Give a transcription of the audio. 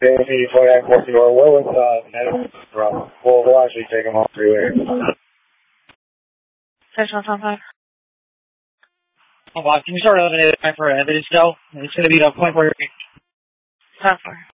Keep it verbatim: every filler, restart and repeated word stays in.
eighty-four at Baltimore. Where was uh, Ned from? We'll, we'll actually take him off freeway. Section one five. Oh, Bob, can you start eliminating time for evidence, though? It's going to be the point where... Time for.